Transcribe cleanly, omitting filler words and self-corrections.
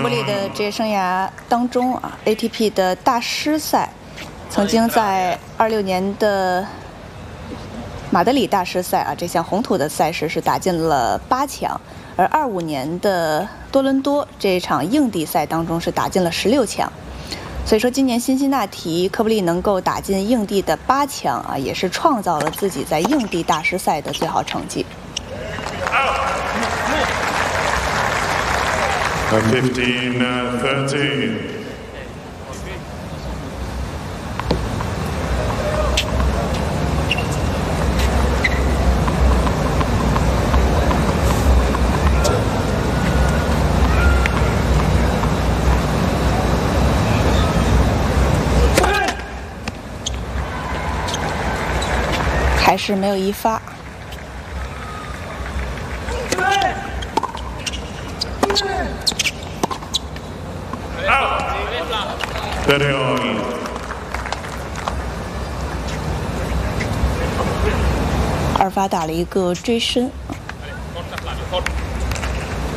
科布里的职业生涯当中啊 ，ATP 的大师赛曾经在26年的马德里大师赛啊这项红土的赛事是打进了8强，而25年的多伦多这场硬地赛当中是打进了16强。所以说，今年辛辛那提科布里能够打进硬地的8强啊，也是创造了自己在硬地大师赛的最好成绩。 15-13. 还是没有一发。二发打了一个追身。